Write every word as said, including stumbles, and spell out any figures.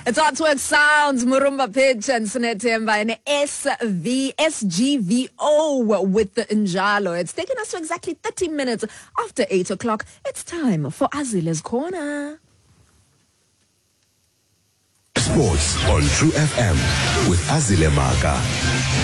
It's Artwork Sounds, Murumba Pitch and Sinetemba and S V S G V O with the Njalo. It's taken us to exactly thirty minutes after eight o'clock. It's time for Azile's Corner. Sports on True F M with Azile Maka.